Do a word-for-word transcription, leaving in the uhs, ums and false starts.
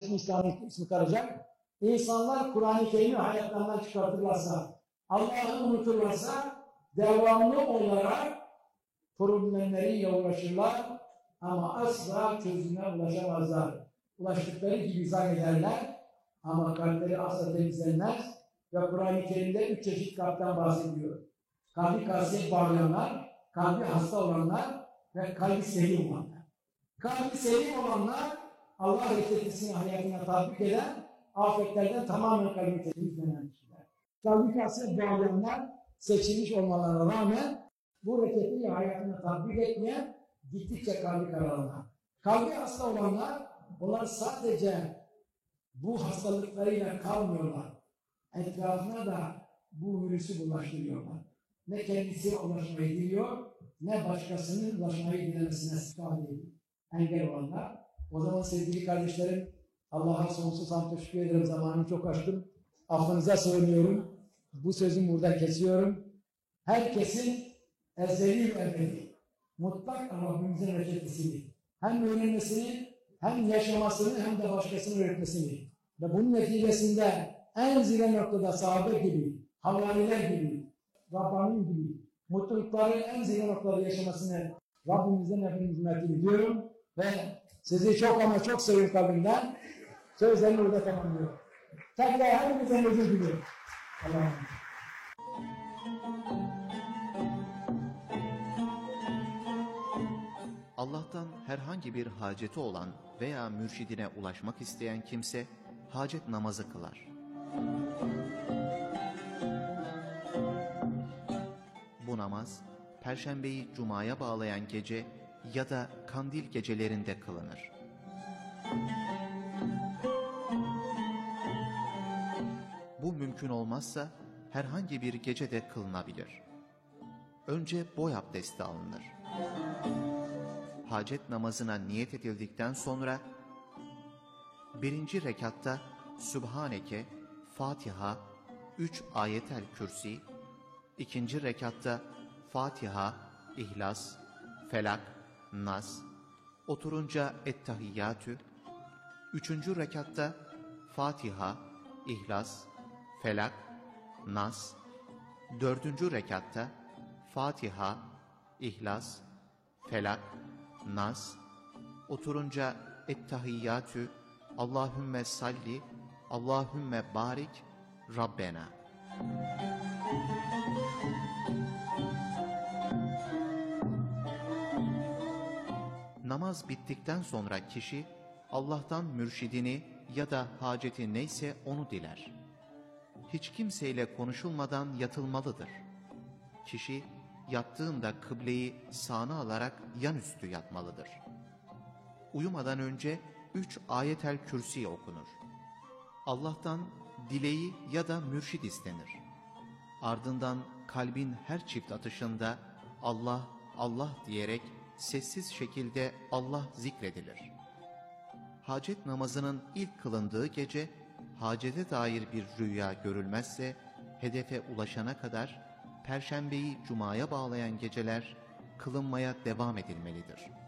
ismi İslam'ın ismi kalacak. İnsanlar Kur'an-ı Kerim'i hayatlarından çıkartırlarsa, Allah'ı unuturlarsa, devamlı olarak problemleriyle uğraşırlar ama asla çözüme ulaşamazlar. Ulaştıkları gibi zannederler ama kalpleri asla temizlenmez ve Kur'an-ı Kerim'de üç çeşit kalpten bahsediyor. Kalbi kasiyet bağlayanlar, kalbi hasta olanlar ve kalbi selim olanlar. Kalbi selim olanlar Allah reçetesini hayatına tatbik eden, afetlerden tamamen kalbi temizlenen kişiler. Kalbi kasiyet bağlayanlar seçilmiş olmalarına rağmen bu reçeteyi hayatına tatbik etmeyen, gittikçe kalbi karalanlar. Kalbi hasta olanlar, onlar sadece bu hastalıklarıyla kalmıyorlar. Etrafına da bu virüsü bulaştırıyorlar. Ne kendisi ulaşmayı diliyor, ne başkasının ulaşmayı dilemesine istifade ediyor. Engel olanlar. O zaman sevgili kardeşlerim, Allah'a sonsuz hamd teşekkür ederim. Zamanımı çok açtım. Affınıza sığınıyorum. Bu sözümü burada kesiyorum. Herkesin ezeli ve ebedi, mutlak Rabbimizin reçetesini hem öğrenmesini, hem yaşamasını, hem de başkasının öğretmesini ve bunun neticesinde en zirve noktada sahabe gibi, havariler gibi, Rabbani gibi mutlulukları en zirve noktada yaşamasını Rabbimizden hepimizin hürmetini diliyorum ve sizi çok ama çok seviyorum kalbimden. Sözlerimi burada tamamlıyorum. Tekrar hepimizden özür diliyorum. Allah'a emanet. Allah'tan herhangi bir haceti olan veya mürşidine ulaşmak isteyen kimse hacet namazı kılar. Bu namaz, Perşembeyi Cuma'ya bağlayan gece ya da kandil gecelerinde kılınır. Bu mümkün olmazsa herhangi bir gecede kılınabilir. Önce boy abdesti alınır. Hacet namazına niyet edildikten sonra birinci rekatta Sübhaneke, Fatiha, üç ayetel kürsi, ikinci rekatta Fatiha, İhlas, Felak, Nas, oturunca Ettehiyyatü, üçüncü rekatta Fatiha, İhlas, Felak, Nas, dördüncü rekatta Fatiha, İhlas, Felak, Nas, oturunca Ettehiyyatü, Allahümme salli, Allahümme barik, Rabbena. Namaz bittikten sonra kişi Allah'tan mürşidini ya da haceti neyse onu diler. Hiç kimseyle konuşulmadan yatılmalıdır. Kişi yattığında kıbleyi sağına alarak yanüstü yatmalıdır. Uyumadan önce üç ayetel kürsi okunur. Allah'tan dileği ya da mürşid istenir. Ardından kalbin her çift atışında Allah, Allah diyerek sessiz şekilde Allah zikredilir. Hacet namazının ilk kılındığı gece, hacete dair bir rüya görülmezse, hedefe ulaşana kadar Perşembeyi Cuma'ya bağlayan geceler kılınmaya devam edilmelidir.